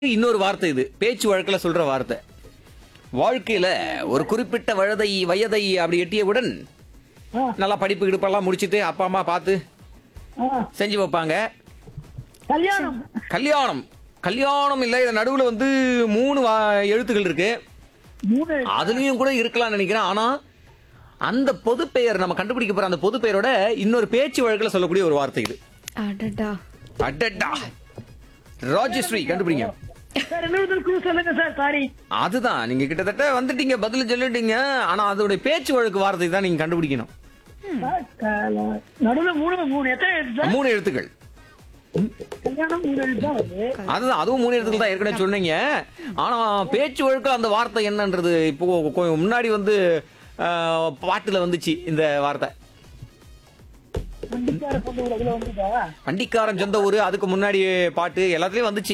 இன்னொரு வார்த்தை இது பேச்சு வழக்குல சொல்ற வார்த்தை. வாழ்க்கையில ஒரு குறிப்பிட்ட வயதை அப்படி எட்டியவுடன் நல்லா படிப்பு கிடுப்பெல்லாம் முடிச்சிட்டு அப்பா அம்மா பார்த்து செஞ்சு வைப்பாங்க. கல்யாணம். கல்யாணம் கல்யாணம் இல்ல, இது நடுவுல வந்து 3 எழுத்துக்கள் இருக்கு. 3 அதுலயும் கூட இருக்கலாம் நினைக்கிறேன். ஆனா அந்த பொது பெயர் நம்ம கண்டுபிடிக்க போற அந்த பொது பெயரோட இன்னொரு பேச்சு வழக்குல சொல்லக்கூடிய ஒரு வார்த்தை இது. அடடா. அடடா. ராஜஸ்ரீ கண்டுபிடிங்க. சார் இன்னொரு க்ளூ சொல்லுங்க சார். சாரி. அதுதான் நீங்க கிட்டத்தட்ட வந்துட்டீங்க, பதில் சொல்லிட்டீங்க. ஆனா அதோட பேச்சு வழக்கு வார்த்தை தான் நீங்க கண்டுபிடிக்கணும். நடுவுல 3 எத்தனை எழுத்து சார்? 3 எழுத்துக்கள். கல்யாணம் 3 எழுத்து தான் வருது. அதுதான், அதுவும் 3 எழுத்துக்கள் தான் ஏற்கனவே சொன்னீங்க. ஆனா பேச்சு வழக்கு அந்த வார்த்தை என்னன்றது இப்போ கொஞ்சம் முன்னாடி வந்து பாட்டுல வந்துச்சு இந்த வார்த்தை. வண்டிக்கார பொண்ணு உலகில வந்துட்டா? வண்டிக்காரன் சொந்த ஊரு, அதுக்கு முன்னாடி பாட்டு எல்லாத்துலயும் வந்துச்சு.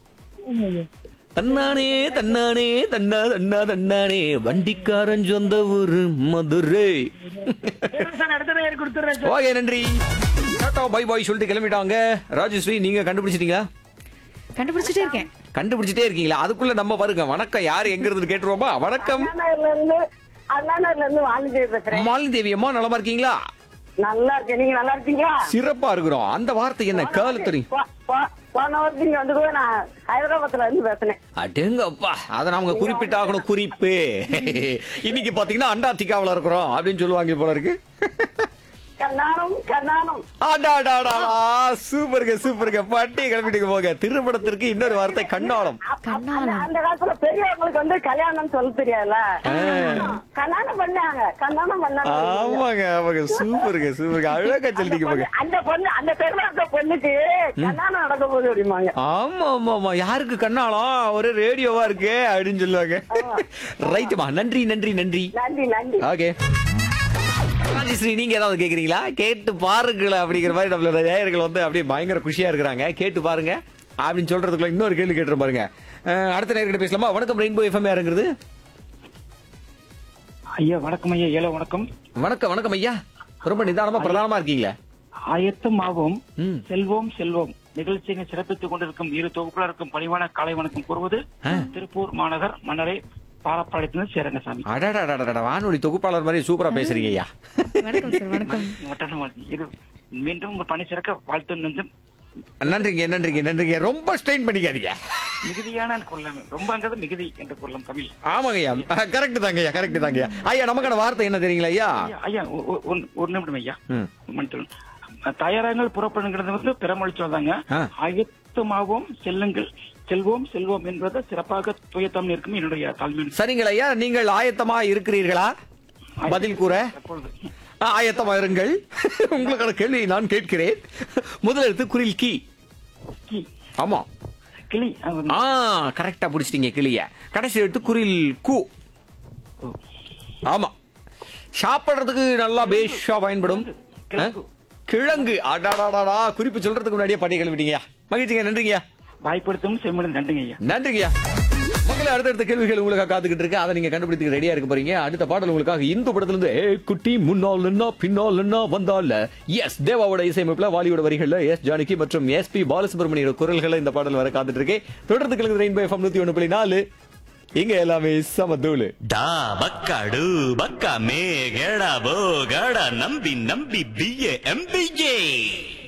தன்னானே தன்னானே தன்னா தன்னா தன்னானே வண்டிக்காரன் சொந்த ஊரு மதுரை. சார் அடுத்த நேரம் கொடுத்துறேன் சார். ஓகே, நன்றி. டாடா பை பாய் சொல்லிட்டு கிளம்பிட்டாங்க. ராஜஸ்ரீ நீங்க கண்டுபிடிச்சிட்டீங்களா? கண்டுபிடிச்சிட்டே இருக்கேன். கண்டுபிடிச்சிட்டே இருக்கீங்களா? அதுக்குள்ள நம்ம பாருங்க. வணக்கம், யாரு எங்க இருந்து கேட்டுருவோமா? வணக்கம். அண்ணாநகர்ல இருந்து வாலிதேவி பேசுறேன். மாலிதேவி அம்மா நலமா இருக்கீங்களா? நல்லா இருக்கேன். நீங்க நல்லா இருக்கீங்களா? சிறப்பா இருக்கிறோம். அந்த வார்த்தை என்ன? காலத்தறி. போன வருஷம் இங்க வந்து கூட நான் ஹைதராபாத்ல இருந்து பேசுனேன். அடேங்கப்பா, அதை நாம குறிப்பிட்டாகணும். குறிப்பு இன்னைக்கு பாத்தீங்கன்னா அண்டார்டிகாவுல இருக்கிறோம் அப்படின்னு சொல்லுவாங்க போல இருக்கு. கண்ணானம் கண்ணானம். சூப்பருங்க சூப்பருங்க. பட்டி கிளம்பிட்டு போங்க. திருமணத்திற்கு இன்னொரு வார்த்தை கண்ணாலம். அந்த காலத்துல பெரியவங்களுக்கு வந்து கல்யாணம் சொல்ல தெரியாதுல்ல. கண்ணானம் பண்ணாங்க. கண்ணானம் பண்ணாங்க. ஆமாங்க ஆமாங்க. சூப்பருங்க சூப்பருங்க. அழகா சொல்லிட்டீங்க போங்க. அந்த பொண்ணு, அந்த பெருமாத்த பொண்ணுக்கு கண்ணானம் நடக்க போகுது அப்படிமாங்க. ஆமா ஆமா ஆமா. யாருக்கு கண்ணாலம்? ஒரு ரேடியோவா இருக்கு அப்படின்னு சொல்லுவாங்க. ரைட்டுமா. நன்றி நன்றி நன்றி. நன்றி நன்றி. ஓகே ராஜஸ்ரீ, நீங்க ஏதாவது கேக்குறீங்களா? கேட்டு பாருங்களா அப்படிங்கிற மாதிரி நம்மளோட நேயர்கள் வந்து அப்படியே பயங்கர குஷியா இருக்கிறாங்க. கேட்டு பாருங்க அப்படின்னு சொல்றதுக்குள்ள இன்னொரு கேள்வி கேட்டு பாருங்க. அடுத்த நேயர்கிட்ட பேசலாமா? வணக்கம், ரெயின்போ எஃப்எம். யாருங்கிறது? ஐயா வணக்கம் ஐயா. ஏழோ வணக்கம். வணக்கம் வணக்கம் ஐயா. ரொம்ப நிதானமா பிரதானமா இருக்கீங்களா? ஆயத்தமாகவும் செல்வோம் செல்வோம் நிகழ்ச்சியை சிறப்பித்துக் கொண்டிருக்கும் இரு தொகுப்பாளருக்கும் பணிவான காலை வணக்கம் கூறுவது திருப்பூர் மாநகர் மன்னரை பாலப்பாளையத்திலிருந்து சேரங்கசாமி. அடடா, வானொலி தொகுப்பாளர் மாதிரி சூப்பரா பேசுறீங்க ஐயா. வணக்கம் சார். வணக்கம். இது மீண்டும் உங்க பணி சிறக்க வாழ்த்து. நன்றிங்க நன்றிங்க நன்றிங்க. ரொம்ப ஸ்ட்ரெயின் பண்ணிக்காதீங்க. மிகுதியான கொல்லம் ரொம்பங்கிறது மிகுதி என்ற கொல்லம் தமிழ். ஆமாங்க ஐயா. கரெக்ட் தாங்க ஐயா. கரெக்ட் தாங்க ஐயா. நமக்கான வார்த்தை என்ன தெரியுங்களா ஐயா? ஐயா ஒரு நிமிடம் ஐயா. தயாராங்கள் புறப்படுங்கிறது வந்து பிறமொழி சொல்றாங்க. ஆயத்தமாகவும் செல்லுங்கள் செல்வோம் செல்வோம் என்பது சிறப்பாக துயத்தம் இருக்கும் என்னுடைய தாழ்மை. சரிங்களா ஐயா, நீங்கள் ஆயத்தமா இருக்கிறீர்களா பதில் கூற? ஆயத்தமா இருங்கள். உங்களுக்கான கேள்வி நான் கேட்கிறேன். முதல் எழுத்து குரில் கி. ஆமா, கிளி. கரெக்டா புடிச்சிட்டீங்க கிளிய. கடைசி எழுத்து குரில் கு. ஆமா, சாப்பிடுறதுக்கு நல்லா பேஷா பயன்படும் கிழங்கு. அடாடாடா, குறிப்பு சொல்றதுக்கு முன்னாடியே பட்டி கிளம்பிட்டீங்க. மகிழ்ச்சிங்க. நன்றிங்கய்யா. வாய்ப்படுத்தும் செம்மடன். நன்றிங்கய்யா. நன்றிங்கய்யா. மக்களே, அடுத்தடுத்த கேள்விகள் உங்களுக்காக காத்துக்கிட்டு இருக்கு. அதை நீங்க கண்டுபிடித்து ரெடியா இருக்க போறீங்க. அடுத்த பாடல் உங்களுக்காக இந்து படத்துல இருந்து குட்டி முன்னால் என்ன பின்னால் என்ன வந்தால எஸ் தேவாவோட இசையமைப்புல வாலியோட வரிகள்ல எஸ் ஜானகி மற்றும் எஸ்பி பாலசுப்ரமணியோட குரல்களை இந்த பாடல் வர காத்துட்டு இருக்கேன். தொடர்ந்து கேளுங்க ரெயின்போ எஃப்எம் 101.4. இங்க எல்லாமே சமதூளு. டா பக்காடு பக்கா மே கேடா போ கேடா நம்பி நம்பி பிஏ எம்பிஏ